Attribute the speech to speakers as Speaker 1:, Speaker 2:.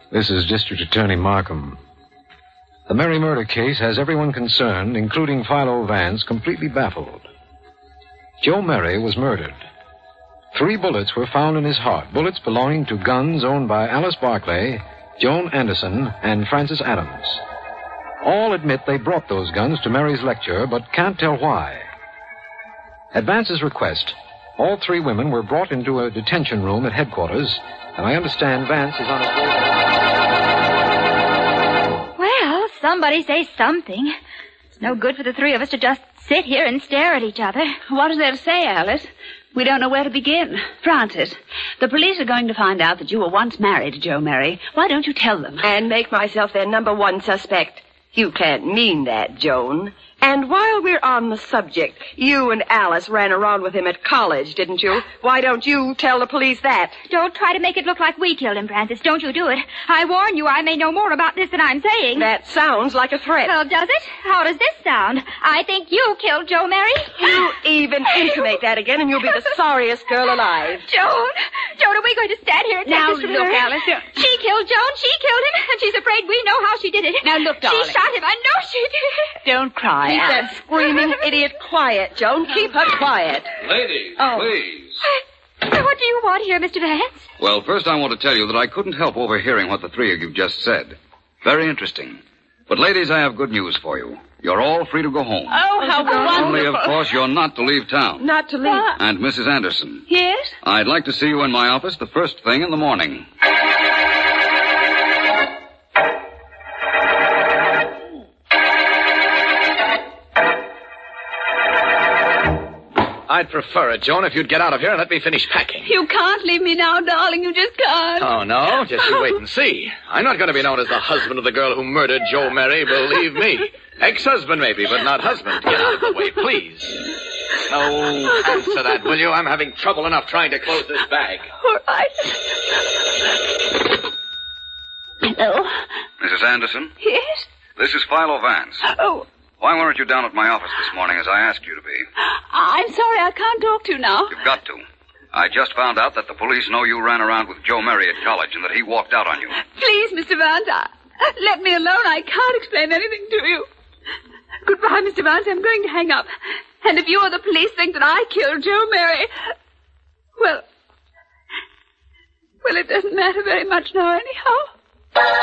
Speaker 1: This is District Attorney Markham. The Mary murder case has everyone concerned, including Philo Vance, completely baffled. Joe Mary was murdered. 3 bullets were found in his heart, bullets belonging to guns owned by Alice Barclay, Joan Anderson, and Francis Adams. All admit they brought those guns to Mary's lecture, but can't tell why. At Vance's request, all 3 women were brought into a detention room at headquarters, and I understand Vance is on his way.
Speaker 2: Well, somebody say something. It's no good for the 3 of us to just sit here and stare at each other.
Speaker 3: What is there to say, Alice? We don't know where to begin. Francis, the police are going to find out that you were once married to Joe Mary. Why don't you tell them?
Speaker 4: And make myself their number 1 suspect. You can't mean that, Joan. And while we're on the subject, you and Alice ran around with him at college, didn't you? Why don't you tell the police that?
Speaker 2: Don't try to make it look like we killed him, Francis. Don't you do it. I warn you, I may know more about this than I'm saying.
Speaker 4: That sounds like a threat.
Speaker 2: Well, does it? How does this sound? I think you killed Joe Mary.
Speaker 4: You even intimate that again, and you'll be the sorriest girl alive.
Speaker 2: Joan, are we going to stand here and take
Speaker 3: Now,
Speaker 2: this from
Speaker 3: look,
Speaker 2: her?
Speaker 3: Alice.
Speaker 2: She killed Joan. She killed him, and she's afraid we know how she did it.
Speaker 3: Now, look, darling.
Speaker 2: She shot him. I know she did.
Speaker 3: Don't cry,
Speaker 4: Keep
Speaker 3: Alice.
Speaker 4: that screaming idiot quiet, Joan. Keep her quiet.
Speaker 5: Ladies, please.
Speaker 2: What do you want here, Mr. Vance?
Speaker 5: Well, first I want to tell you that I couldn't help overhearing what the 3 of you just said. Very interesting. But, ladies, I have good news for you. You're all free to go home.
Speaker 3: Oh, how wonderful.
Speaker 5: Only, of course, you're not to leave town.
Speaker 4: Not to leave.
Speaker 5: And, Mrs. Anderson,
Speaker 3: Yes?
Speaker 5: I'd like to see you in my office the first thing in the morning.
Speaker 6: I'd prefer it, Joan, if you'd get out of here and let me finish packing.
Speaker 3: You can't leave me now, darling. You just can't.
Speaker 6: Oh, no? Just you wait and see. I'm not going to be known as the husband of the girl who murdered Joe Mary, believe me. Ex-husband, maybe, but not husband. Get out of the way, please. Oh, answer that, will you? I'm having trouble enough trying to close this bag.
Speaker 3: All right. Hello?
Speaker 5: Mrs. Anderson,
Speaker 3: Yes?
Speaker 5: this is Philo Vance.
Speaker 3: Oh,
Speaker 5: Why weren't you down at my office this morning as I asked you to be?
Speaker 3: I'm sorry. I can't talk to you now.
Speaker 5: You've got to. I just found out that the police know you ran around with Joe Mary at college and that he walked out on you.
Speaker 3: Please, Mr. Vance, let me alone. I can't explain anything to you. Goodbye, Mr. Vance. I'm going to hang up. And if you or the police think that I killed Joe Mary, well, it doesn't matter very much now anyhow.